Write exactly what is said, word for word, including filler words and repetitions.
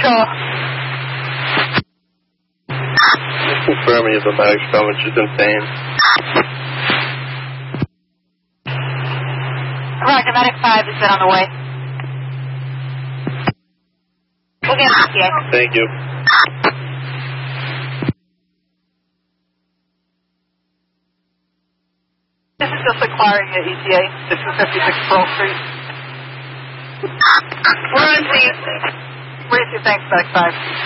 sure. Just confirming if the medic's coming, she's insane. Roger, medic five has been on the way. We'll get an E T A. Thank you. This is just acquiring the E T A to two fifty-six Pearl Street. We're on scene. Where's your thanks, medic five?